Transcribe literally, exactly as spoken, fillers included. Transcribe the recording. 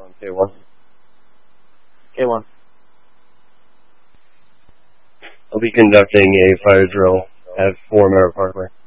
on K one. K one. I'll be conducting a fire drill at four Merritt Parkway.